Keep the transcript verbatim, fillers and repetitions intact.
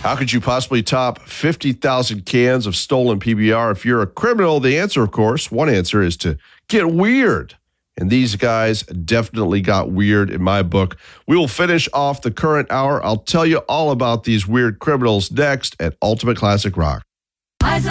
How could you possibly top fifty thousand cans of stolen P B R if you're a criminal? The answer, of course, one answer is to get weird. And these guys definitely got weird in my book. We will finish off the current hour. I'll tell you all about these weird criminals next at Ultimate Classic Rock.